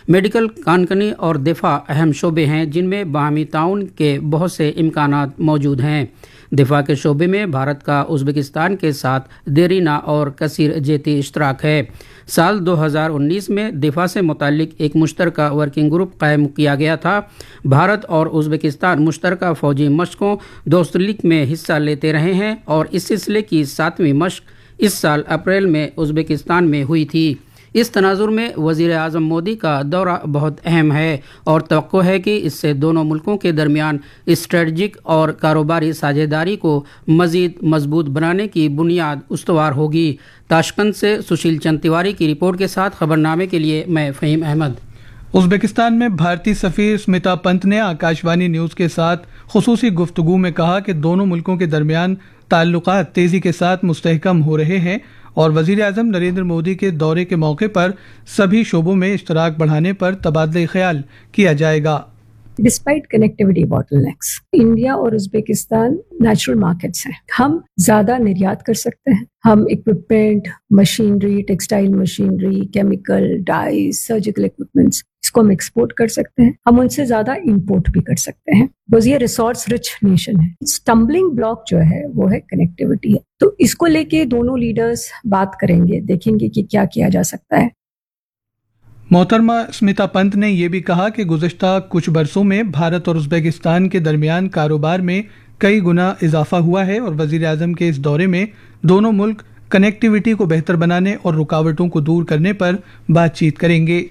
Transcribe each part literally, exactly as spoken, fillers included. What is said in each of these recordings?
Medical کانکنی اور دفاع اہم شعبے ہیں جن میں باہمی تعاون کے بہت سے امکانات موجود ہیں۔ دفاع کے شعبے میں بھارت کا ازبکستان کے ساتھ دیرینہ اور کثیر جہتی اشتراک ہے۔ سال دو ہزار انیس میں دفاع سے متعلق ایک مشترکہ ورکنگ گروپ قائم کیا گیا تھا۔ بھارت اور ازبکستان مشترکہ فوجی مشقوں دوست لیگ میں حصہ لیتے رہے ہیں اور اس سلسلے کی ساتویں مشق اس سال اپریل میں ازبکستان میں ہوئی تھی۔ اس تناظر میں وزیر اعظم مودی کا دورہ بہت اہم ہے اور توقع ہے کہ اس سے دونوں ملکوں کے درمیان اسٹریٹجک اور کاروباری ساجھیداری کو مزید مضبوط بنانے کی بنیاد استوار ہوگی۔ تاشقند سے سشیل چند تیواری کی رپورٹ کے ساتھ خبرنامے کے لیے میں فہیم احمد۔ ازبکستان میں بھارتی سفیر اسمتا پنت نے آکاشوانی نیوز کے ساتھ خصوصی گفتگو میں کہا کہ دونوں ملکوں کے درمیان تعلقات تیزی کے ساتھ مستحکم ہو رہے ہیں اور وزیر اعظم نریندر مودی کے دورے کے موقع پر سبھی شعبوں میں اشتراک بڑھانے پر تبادلہ خیال کیا جائے گا۔ Despite connectivity bottle next, India اور ازبکستان نیچرل مارکیٹس ہیں۔ ہم زیادہ نریات کر سکتے ہیں۔ ہم equipment, machinery, textile machinery, chemical, dies, surgical equipments, اس کو ہم ایکسپورٹ کر سکتے ہیں۔ ہم ان سے زیادہ امپورٹ بھی کر سکتے ہیں۔ بس یہ ریسورس رچ نیشن ہے۔ اسٹمبلنگ بلاک جو ہے وہ ہے کنیکٹیوٹی ہے، تو اس کو لے کے دونوں لیڈرز بات کریں گے، دیکھیں گے کہ کیا کیا جا سکتا ہے۔ محترمہ اسمتا پنت نے یہ بھی کہا کہ گزشتہ کچھ برسوں میں بھارت اور ازبکستان کے درمیان کاروبار میں کئی گنا اضافہ ہوا ہے اور وزیر اعظم کے اس دورے میں دونوں ملک کنیکٹیوٹی کو بہتر بنانے اور رکاوٹوں کو دور کرنے پر بات چیت کریں گے۔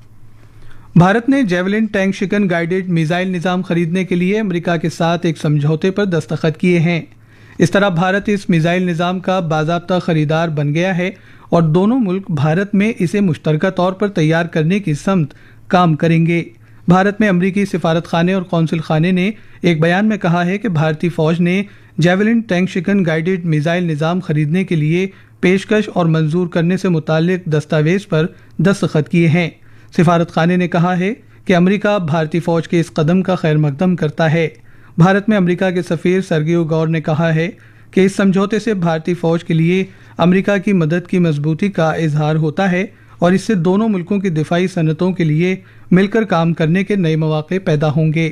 بھارت نے جیولن ٹینک شکن گائیڈڈ میزائل نظام خریدنے کے لیے امریکہ کے ساتھ ایک سمجھوتے پر دستخط کیے ہیں۔ اس طرح بھارت اس میزائل نظام کا باضابطہ خریدار بن گیا ہے اور دونوں ملک بھارت میں اسے مشترکہ طور پر تیار کرنے کی سمت کام کریں گے۔ بھارت میں امریکی سفارت خانے اور قونصل خانے نے ایک بیان میں کہا ہے کہ بھارتی فوج نے جیولن ٹینک شکن گائیڈڈ میزائل نظام خریدنے کے لیے پیشکش اور منظور کرنے سے متعلق دستاویز پر دستخط کیے ہیں۔ سفارت خانے نے کہا ہے کہ امریکہ بھارتی فوج کے اس قدم کا خیر مقدم کرتا ہے۔ بھارت میں امریکہ کے سفیر سرگیو گور نے کہا ہے کہ اس سمجھوتے سے بھارتی فوج کے لیے امریکہ کی مدد کی مضبوطی کا اظہار ہوتا ہے اور اس سے دونوں ملکوں کی دفاعی صنعتوں کے لیے مل کر کام کرنے کے نئے مواقع پیدا ہوں گے۔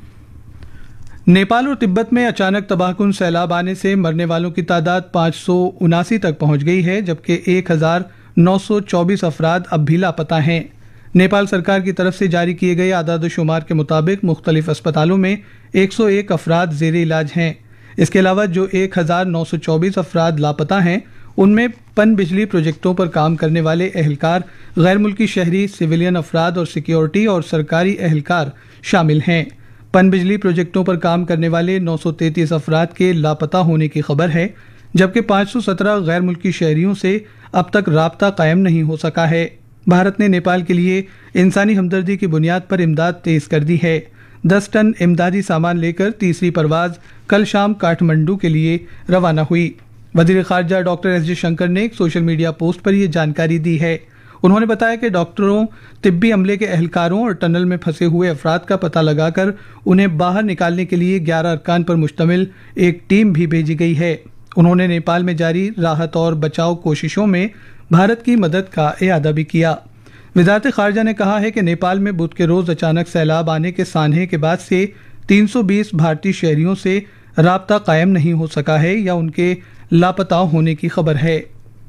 نیپال اور تبت میں اچانک تباہ کن سیلاب آنے سے مرنے والوں کی تعداد پانچ سو اناسی تک پہنچ گئی ہے، جبکہ ایک ہزار نو سو چوبیس افراد اب بھی لاپتہ ہیں۔ نیپال سرکار کی طرف سے جاری کیے گئے اعداد و شمار کے مطابق مختلف اسپتالوں میں ایک سو ایک افراد زیر علاج ہیں۔ اس کے علاوہ جو ایک ہزار نو سو چوبیس افراد لاپتہ ہیں ان میں پن بجلی پروجیکٹوں پر کام کرنے والے اہلکار، غیر ملکی شہری، سویلین افراد اور سیکیورٹی اور سرکاری اہلکار شامل ہیں۔ پن بجلی پروجیکٹوں پر کام کرنے والے نو سو تینتیس افراد کے لاپتہ ہونے کی خبر ہے، جبکہ پانچ سو سترہ غیر ملکی شہریوں سے اب تک رابطہ قائم نہیں ہو سکا ہے۔ بھارت نے نیپال کے لیے انسانی ہمدردی کی بنیاد پر امداد تیز کر دی ہے۔ دس ٹن امدادی سامان لے کر تیسری پرواز کل شام کاٹھمنڈو کے لیے روانہ ہوئی۔ وزیر خارجہ ڈاکٹر ایس جے شنکر نے ایک سوشل میڈیا پوسٹ پر یہ جانکاری دی ہے۔ انہوں نے بتایا کہ ڈاکٹروں، طبی عملے کے اہلکاروں اور ٹنل میں پھنسے ہوئے افراد کا پتہ لگا کر انہیں باہر نکالنے کے لیے گیارہ ارکان پر مشتمل ایک ٹیم بھی بھیجی گئی ہے۔ انہوں نے نیپال میں جاری راحت اور بچاؤ کوششوں میں بھارت کی مدد کا اعادہ بھی کیا۔ وزارت خارجہ نے کہا ہے کہ نیپال میں بدھ کے روز اچانک سیلاب آنے کے سانحے کے بعد سے تین سو بیس بھارتی شہریوں سے رابطہ قائم نہیں ہو سکا ہے یا ان کے لاپتہ ہونے کی خبر ہے۔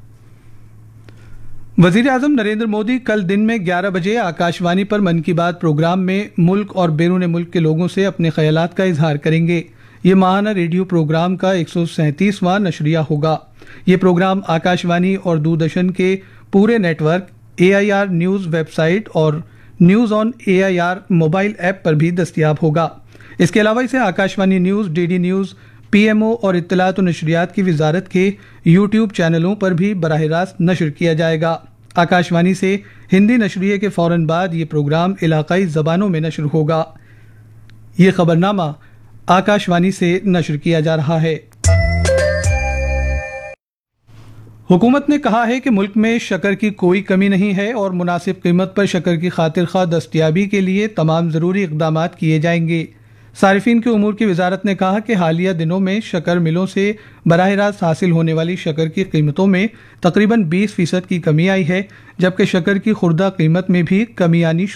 وزیر اعظم نریندر مودی کل دن میں گیارہ بجے آکاشوانی پر من کی بات پروگرام میں ملک اور بیرون ملک کے لوگوں سے اپنے خیالات کا اظہار کریں گے۔ یہ ماہانہ ریڈیو پروگرام کا ایک سو سینتیسواں نشریہ ہوگا۔ یہ پروگرام آکاشوانی اور دوردرشن کے پورے net work, a I R news web site اور news on a I R mobile app پر بھی دستیاب ہوگا۔ اس کے علاوہ اسے Akashvani news, D D news, P M O اور اطلاعات و نشریات کی وزارت کے یوٹیوب چینلوں پر بھی براہ راست نشر کیا جائے گا۔ آکاشوانی سے ہندی نشریے کے فوراً بعد یہ پروگرام علاقائی زبانوں میں نشر ہوگا۔ یہ خبرنامہ آکاشوانی سے نشر کیا جا رہا ہے۔ حکومت نے کہا ہے کہ ملک میں شکر کی کوئی کمی نہیں ہے اور مناسب قیمت پر شکر کی خاطر خواہ دستیابی کے لیے تمام ضروری اقدامات کیے جائیں گے۔ صارفین کے امور کی وزارت نے کہا کہ حالیہ دنوں میں شکر ملوں سے براہ راست حاصل ہونے والی شکر کی قیمتوں میں تقریباً بیس فیصد کی کمی آئی ہے، جبکہ شکر کی خوردہ قیمت میں بھی کمی آنی